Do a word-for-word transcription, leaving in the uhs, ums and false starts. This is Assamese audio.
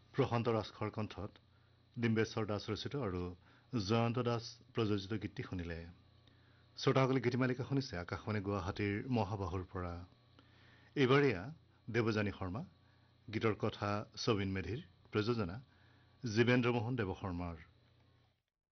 প্ৰশান্ত ৰাজখৰ কণ্ঠত ডিম্বেশ্বৰ দাস ৰচিত আৰু জয়ন্ত দাস প্ৰযোজিত গীতটি শুনিলে। শ্ৰোতাসকলে গীতিমালিকা শুনিছে আকাশবাণী গুৱাহাটীৰ মহাবাহুৰ পৰা। এইবাৰ এয়া দেৱযানী শৰ্মা, গীতৰ কথা ছবিন মেধিৰ, প্ৰযোজনা জীৱেন্দ্ৰ মোহন দেৱশৰ্মাৰ।